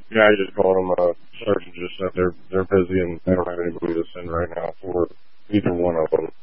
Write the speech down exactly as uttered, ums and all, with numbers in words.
Yeah, I just called them. Uh, Sergeant just said they're they're busy and they don't have anybody to send right now for either one of them.